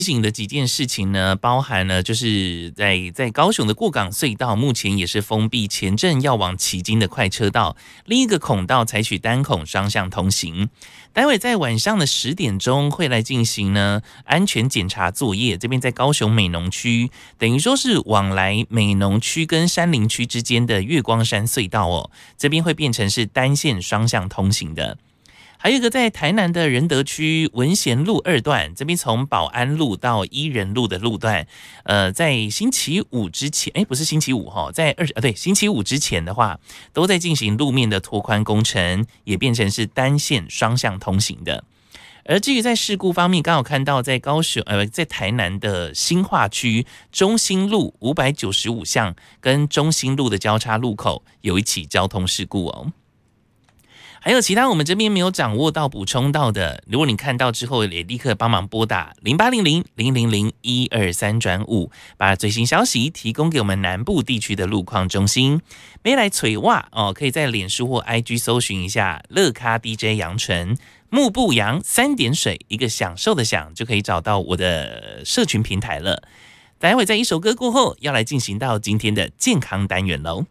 醒的几件事情呢，包含了就是在高雄的过港隧道，目前也是封闭前镇要往旗津的快车道，另一个孔道采取单孔双向通行。待会在晚上的10点钟会来进行呢安全检查作业，这边在高雄美浓区，等于说是往来美浓区跟山林区之间的月光山隧道哦，这边会变成是单线双向通行的。还有一个在台南的仁德区文贤路2段，这边从保安路到伊人路的路段，在星期五之前，不是星期五哈，在星期五之前的话，都在进行路面的拓宽工程，也变成是单线双向通行的。而至于在事故方面，刚好看到在在台南的新化区中兴路595巷跟中兴路的交叉路口有一起交通事故哦。还有其他我们这边没有掌握到补充到的，如果你看到之后也立刻帮忙拨打0800-000-123-5，把最新消息提供给我们南部地区的路况中心。没来垂袜哦，可以在脸书或 IG 搜寻一下乐咖 DJ 杨纯，木不杨3点水一个享受的享，就可以找到我的社群平台了。待会在一首歌过后，要来进行到今天的健康单元喽。